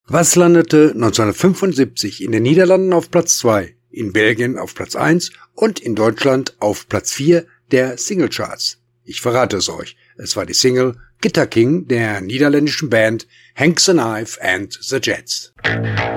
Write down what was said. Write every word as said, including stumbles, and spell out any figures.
Was landete neunzehnhundertfünfundsiebzig in den Niederlanden auf Platz zwei, in Belgien auf Platz eins und in Deutschland auf Platz vier der Singlecharts? Ich verrate es euch. Es war die Single Guitar King der niederländischen Band Hank the Knife and the Jets.